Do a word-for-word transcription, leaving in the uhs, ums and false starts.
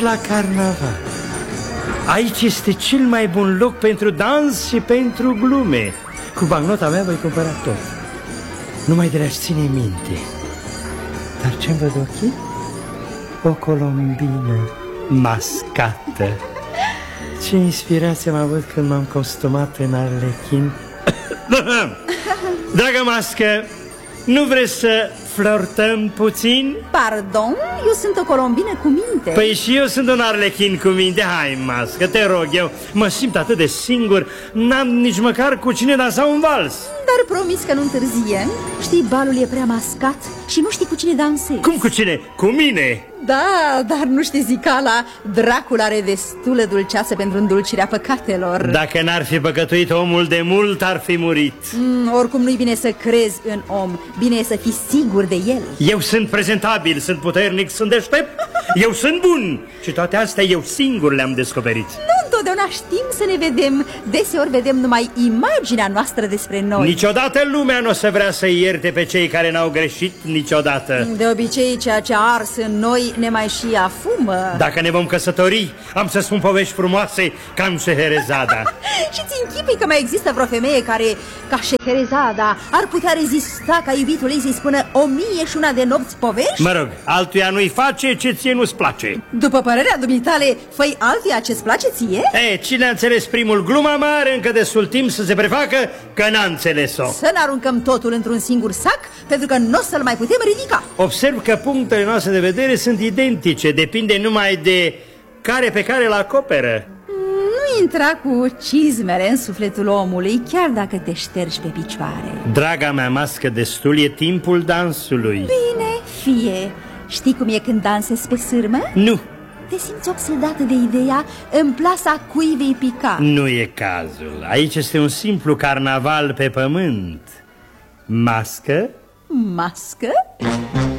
La carnaval. Aici este cel mai bun loc pentru dans și pentru glume. Cu bancnota mea voi cumpăra tot. Numai de la-și ține minte. Dar ce-mi văd ochii? O colombină mascată. Ce inspirație am avut când m-am costumat în arlechin. Dragă mască, nu vreți să flirtăm puțin? Pardon? Eu sunt o colombină cu minte. Păi și eu sunt un arlechin cu minte. Hai, mască, te rog, eu mă simt atât de singur. N-am nici măcar cu cine dansa un vals. Dar promis că nu întârziem. Știi, balul e prea mascat și nu știi cu cine dansezi. Cum cu cine? Cu mine? Da, dar nu știi zicala, dracul are destulă dulceață pentru îndulcirea păcatelor. Dacă n-ar fi păcătuit omul, de mult ar fi murit. mm, Oricum nu-i bine să crezi în om, bine e să fii sigur de el. Eu sunt prezentabil, sunt puternic, sunt deștept. Eu sunt bun. Și toate astea eu singur le-am descoperit. Nu întotdeauna știm să ne vedem. Deseori vedem numai imaginea noastră despre noi. Niciodată lumea nu o să vrea să ierte pe cei care n-au greșit niciodată. De obicei, ceea ce a ars în noi ne mai și afumă. Dacă ne vom căsători, am să spun povești frumoase ca în Șeherezada. Și ți închipui că mai există vreo femeie care, ca Șeherezada, ar putea rezista ca iubitul ei să-i spună o mie și una de nopți povești? Mă rog, altuia nu-i face ce ție nu-ți place. După părerea dumitale, fă-i altuia ce-ți place ție? E, cine a înțeles primul gluma mare încă destul timp să se prefacă că n-a înțeles-o. Să ne aruncăm totul într-un singur sac, pentru că nu o să-l mai putem ridica. Observ că punctele noastre de vedere sunt identice, depinde numai de care pe care îl acoperă. Nu intra cu cizmele în sufletul omului, chiar dacă te ștergi pe picioare. Draga mea mască, destul e timpul dansului. Bine, fie. Știi cum e când dansezi pe sârmă? Nu. Te simți obsedată de ideea în plasa cui vei pica. Nu e cazul. Aici este un simplu carnaval pe pământ. Mască? Mască?